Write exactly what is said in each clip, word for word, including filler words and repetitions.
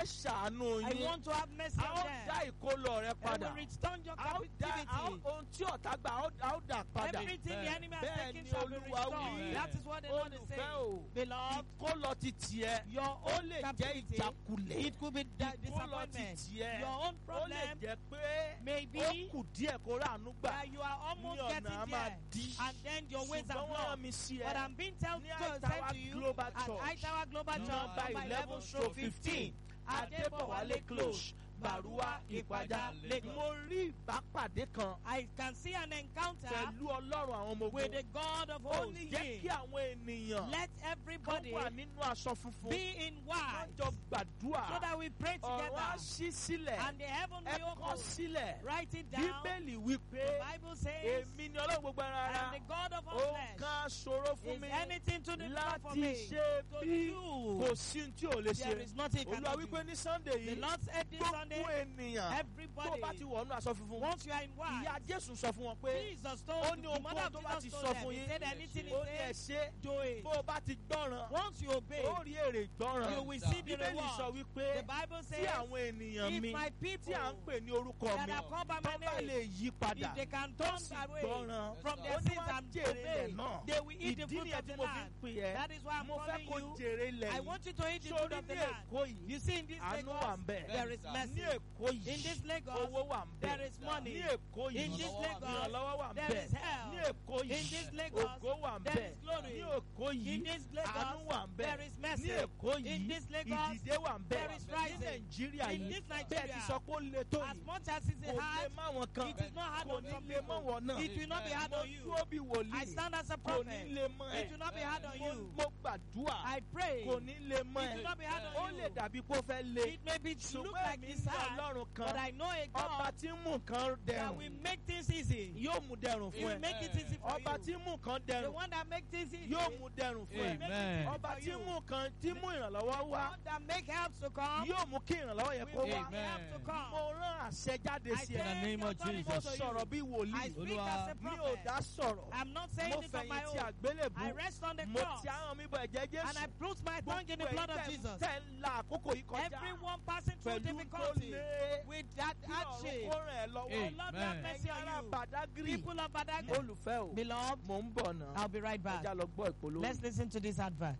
ṣàánú I yín. want to have mercy A ó on dá them. ìkólọ rẹ I padà. will return your A ó dá a ó- captivity. ohun tí ọ̀tá gbà a ó- a ó dà padà. Everything the enemy has Bẹ́ẹ̀ taken ni shall be Olúwa restored. wí. That is what the Lord is Olùfẹ́ saying. o, Beloved, ìkólọ ti tiẹ̀. your Ó own lè jẹ́ captivity, ìjákulẹ̀. it could be di- Ìkólọ ti disappointment. tiẹ̀. Your own Ó lè problem jẹ́ pé maybe ó kù díẹ̀ kó ráàánú gbà. that you are almost Ní ọ̀nà getting a máa there, dí. and then your ways are Ṣùgbọ́n wọ́n rán blocked. mi sí But ẹ. I'm being told Ní to Aitawa say to you Global at Church, Aitawa Global Church, Number number eleven stroke fifteen, Adébọ̀wálé Close, Bàrúwá, Ìpàjà, Lagos. Mo rí ìbápàdé kan I can see an encounter pẹ̀lú Ọlọ́run àwọn ọmọ with ogun. the God of Ó hosts. ní jẹ́ kí àwọn ènìyàn Let kan everybody wà nínú aṣọ funfun. be in Wọ́n white jọ so gbàdúrà. that we pray Ọ̀rọ̀ á together ṣí sílẹ̀. and the heaven Ẹ will kọ open. sílẹ̀. Write it down. Bíbélì wí The pé Bible says, èmi ni Ọlọ́run gbogbo ara I am ara. the God of all Ó flesh. kan ṣòro fún Is mi anything too difficult for láti me ṣe to bí do? kò sí ohun tí ò lè There ṣe. is nothing you Olúwa cannot wípé do. ní Sunday The yìí Lord said this Sunday, gbogbo ènìyàn tó everybody, bá ti wọ̀nú aṣọ funfun. once you are in white, Ìyá Jésù sọ fún wọn pé Jesus told ó ní the ohun mother of tó bá ti Jesus sọ told them, fún he yín. said anything he Ó ní ẹ said, ṣe do it. bó o bá ti gbọ́ràn. Once you obey, Ó rí èrè ìgbọ́ràn. you will see the Bíbélì sọ reward. wípé The Bible tí says, àwọn ènìyàn mi if my tí people à ń pè ní orúkọ that mi are called by tó my bá name, lè yí padà if they can tó turn sì away gbọ́ràn from ó their ní sins wá and jèrè ilẹ̀ obey, náà. they will eat the Ìdí fruit nìyẹn of tí the mo fi ń land. pè ẹ́. That is why I'm Mo fẹ́ calling kó you. jèrè ilẹ̀ I yìí. want you to eat the fruit Sórí of the ní land. Èkó yìí You see, in this àánú wà Lagos, ń bẹ̀. there is Ní mercy. Èkó In yìí this Lagos, owó wà ń there bẹ̀. is money. Ní Èkó In yìí this Lagos, ìrànlọ́wọ́ wà ń there bẹ̀. is help. Ní Èkó In yìí this Lagos, ògo wà ń there bẹ̀. is glory. Ní Èkó In yìí this Lagos, àánú wà ń bẹ̀. there is mercy. Ní Èkó In yìí this Lagos, ìdìde wà ń bẹ̀. there is Ní rising. Nàìjíríà In yìí this bẹ́ẹ̀ ti Nigeria, sọ pé ó le tó as yìí. much as it's Kò lè hard, má wọn kan. it is not hard Kò on ní some lè mọ́ people. wọn náà. It will not be hard Mo on you. dúró bí I wòlíì. stand as a Kò prophet. ní lè mọ́ ẹ. It will not be hard on Mo- you. Mo gbàdúrà. I pray. Kò ní lè mọ́ It ẹ. will not be hard Ó on lè you. dàbí pé ó fẹ́ le. It may be look Ṣùgbọ́n like èmi it's ní hard, Ọlọ́run but kan. I know a Ọba God tí ń mú nǹkan that dẹrùn. will make things easy. Yóò mú dẹrùn He fún will ẹ. make it easy for Ọba you. tí ń mú nǹkan The dẹrùn. one that makes things easy. Yóò mú dẹrùn fún ẹ. Amen. Ọba tí ń mú nǹkan tí mú ìrànlọ́wọ́ The wá. one that make help to come. Yóò mú kí ìrànlọ́wọ́ yẹn kó will wá. make help to come. Mo rán àṣẹ jáde I sí take ẹ. In the name the of authority Mo Jesus. to you. sọ̀rọ̀ bí I wòlíì. speak Olúwa, as a Mi ò prophet. dá sọ̀rọ̀. I'm not saying Mo it on my fẹ̀yìntì own. àgbélébù. I rest on the Mo cross ti ahọ́n mi bọ̀ ẹ̀jẹ̀ and I Jésù. put my tongue in the blood of Jesus. Tẹ̀ ń la àkókò yìí kọjá. Everyone passing through Pẹ̀lú tó difficulty lé. with that Kí ọ̀run hardship. kó ràn ẹ́ lọ́wọ́. Oh Lord, have Amen. mercy Ẹ̀yin on ará you. Badagry. People of Badagry. Olùfẹ́ o. Beloved, Mò ń bọ̀ náà. I'll be right back. Ẹja lọ gbọ́ ìpolówó. Let's listen to this advert.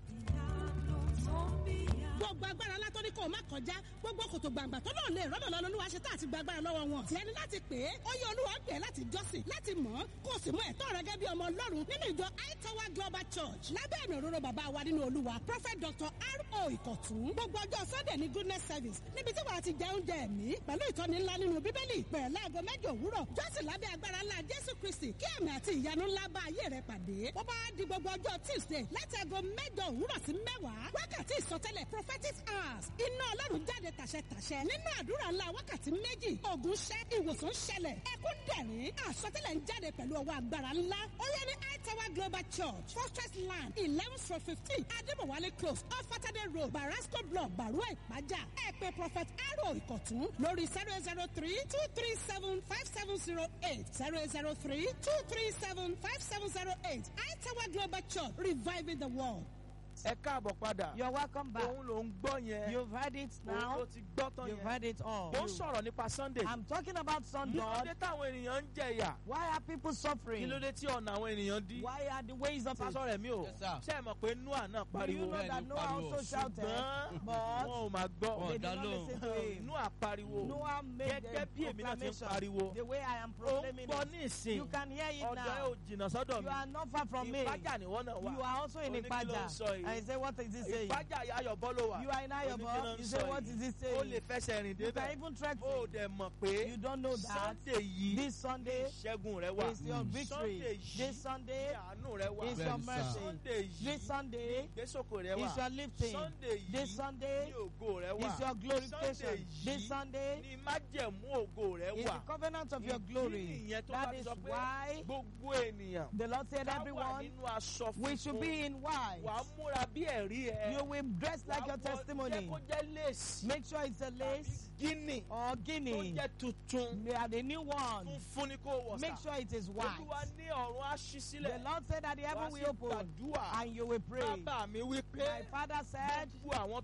gbogbo agbára ńlá tó ní kó o má kọjá gbogbo kòtò gbàǹgbà tó náà lè rọ́dọ̀ lọ lọ́lúwa ṣe tá àti gba agbára lọ́wọ́ wọn. tiẹ̀ ni láti pè é ó yẹ olúwa gbẹ̀ láti jọ́sìn láti mọ̀ ọ́ kó o sì mọ ẹ̀tọ́ rẹ gẹ́gẹ́ bí ọmọ ọlọ́run nínú ìjọ Aitawa Global Church lábẹ́ ẹ̀mí òróró bàbá wa nínú olúwa Prophet Doctor R O Ìkọ̀tún. gbogbo ọjọ́ Sunday ní goodness service níbi tí wàá ti jẹ oúnjẹ ẹ̀mí pẹ̀lú ìtọ́ni ńlá nínú bíbélì bẹ̀rẹ̀ láago mẹ́jọ òwúrọ̀ jọ́sìn lábẹ́ agbára ńlá Jésù Kristi kí ẹ̀mí àti ìyanu ńlá bá ayé rẹ pàdé. ó bá di gbogbo ọjọ́ Tuesday láti aago mẹ́jọ òwúrọ̀ sí mẹ́wàá wákàtí ìsọtẹ́lẹ̀ prophetic hours iná ọlọ́run jáde tàṣẹtàṣẹ nínú àdúrà ńlá wákàtí méjì ògùn ṣẹ́ ìwòsàn ṣẹlẹ̀ ẹkún dẹ̀rín àsọtẹ́lẹ̀ ń jáde pẹ̀lú ọwọ́ agbára ńlá ó yẹ ní Aitawa Global Church Fortress Land eleven for fifteen Adébọ̀wálé Close off Saturday Road Barasco Block Barua Ìpájà ẹ pè Prophet Aro Ìkọ̀tún lórí zero zero three two three seven five seven zero eight zero zero three two three seven five seven zero eight Aitawa Global Church reviving the world. Ẹ káàbọ̀ padà. You're welcome back. Òun ló ń gbọ́ yẹn. You've heard it Òun now. ló ti gbọ́ tán You've yẹn. heard it all. Mo ń sọ̀rọ̀ nípa Sunday. I'm talking about Kí Sunday. ló dé táwọn ènìyàn ń jẹ̀yà? Why are people Kí suffering? ló dé tí ọ̀nà àwọn ènìyàn dí? Why are the ways of it? Sásọ rẹ̀ mi ò. Yes, sir. Ṣé ẹ mọ̀ pé Noah náà Do you pariwo? know that Bẹ́ẹ̀ni, Noah pariwo. also shouted, Ṣùgbọ́n but wọn ò máa gbọ́. Wọn they did dá not lóhùn. listen to him. Noah pariwo. Noah made Gẹ́gẹ́ a bí èmi náà ti ń proclamation pariwo. the way I am Ó ń proclaiming gbọ́ it. ní ìsìn. You can hear it Ọ̀dọ̀ ẹ ò now. jìnnà sọ́dọ̀ You mi. are not far from me. Ìpájà ni wọ́n náà wà. You are also in Ó ní kí ló ń Ipaja. sọ yìí? And you say, what is this saying? Ìpájà Ayọ̀bọ ló wà. You are in Ó ní kí ló Ayobo. ń You sọ say, what yìí? is this Ó lè saying? fẹsẹ̀ rìn You can débẹ̀. even trek Ó it. dẹ̀ mọ̀ pé You don't know that. Sunday yìí This Sunday ìṣẹ́gun rẹ wà. is your victory. Sunday yìí This Sunday àánú rẹ wà. is your Bẹ́ẹ̀ni, sir. mercy. Sunday yìí This Sunday ìgbésòkò rẹ wà. is your lifting. Sunday yìí This Sunday ní ògo rẹ wà. is your glorification. Sunday This yìí Sunday ní májẹ̀mú ògo rẹ is wà. the covenant of your Ìdí glory. nìyẹn tó That bá fi is sọ pé why gbogbo ènìyàn the Lord said, ká wà everyone, nínú aṣọ we should funfun. be in white. Wà á múra bí ẹ̀rí ẹ. You will dress like your Wà á wọ- testimony. Jẹ́ kó jẹ́ lace. Make sure it's a lace Gíní or tó guinea. jẹ́ tuntun. They are the new one. Funfun ni kó wọ̀ Make sá. sure it is white. Olúwa ní ọ̀run á ṣí The sílẹ̀. Lord said that the Wá heaven sí will open gbàdúrà. and you will pray. Bàbá mi wí pé My father said, gbogbo àwọn